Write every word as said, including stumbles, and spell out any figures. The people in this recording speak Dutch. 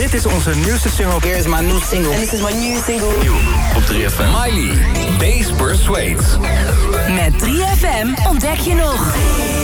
Dit is onze nieuwste single. Here is my new single. And this is my new single. Nieuw op drie F M. Miley, Base Persuade. Met drie F M ontdek je nog